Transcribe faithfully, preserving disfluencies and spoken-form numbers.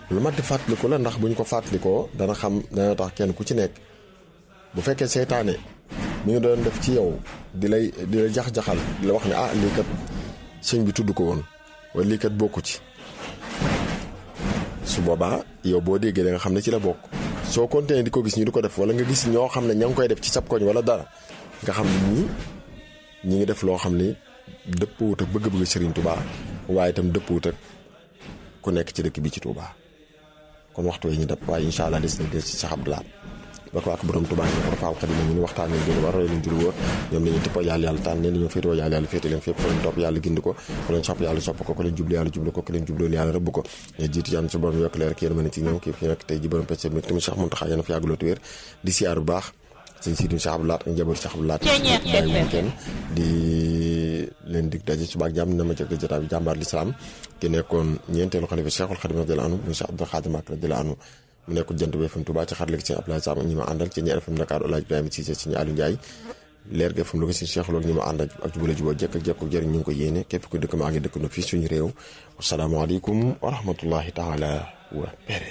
lu mat di fàttaliku la ndax bu ñu ko fàttalikoo dana xam dana tax kenn ku ci nekk bu fekkee seytaane mi ngi doon def ci yow di lay di la jax-jaxal di la wax ne ah lii kat sëñ bi tudd ko woon wala lii kat bokku ci su boobaa yow boo déggee da nga xam ne ci la bokk soo continué di ko gis ñu di ko def wala nga gis ñoo xam ne ña ngi koy def ci sab koñ wala dara nga xam ne ñii ñi ngi def loo xam ne dëppwut ak bëgg-bëgg Serigne Touba waaye itam dëppwut ak ku nekk ci dëkk bi ci Touba kon waxtu yi ñu def waaye incha allah des na des ci Cheikh Abdoulaye ba ko ak borom Touba ñu ko faal xadim ñu ni waxtaan ñu gën war roy ñu jul wóor ñoom dañu tippoo yàlla yàlla tànn leen ñoo féetoo yàlla yàlla féete leen fépp ko leen topp yàlla gindi ko ko leen sopp yàlla sopp ko ko leen jublu yàlla jublu ko ko leen jubloon yàlla rëbb ko ñu jiitu yàlla su borom yokk leer ak yéen mën ci ñoom kii fi nekk tey ji borom pecc mi tamit Cheikh Mountakha yéen fi yàgguloo tuwéer di siyaar bu baax sëñ Sidy Cheikh Abdoulaye ak njaboot Cheikh Abdoulaye kenn di leen dig daje suba ak jàmm na ma jëkk jotaay bi jàmbaar l'islam ki nekkoon ñeenteelu xalifa Cheikhul Khadim radiyallahu anhu Cheikh Abdou Khadim Mbacké radiyallahu anhu mu nekkul jant bi F M Touba ci xar léegi ci Abdoulaye Sam ñi ma àndal ci ñi F M Dakar Oulaye Ibrahima Cissé ci ñi Aliou Ndiaye leer ga F M lu ko si Cheikh loolu ñi ma àndal ak jubale juboo jekk ak jekk jëriñ ñu ngi ko yéene képp ku dëkk maa ngi dëkk na fii suñu réew asalaamaaleykum wa rahmatullahi taala wa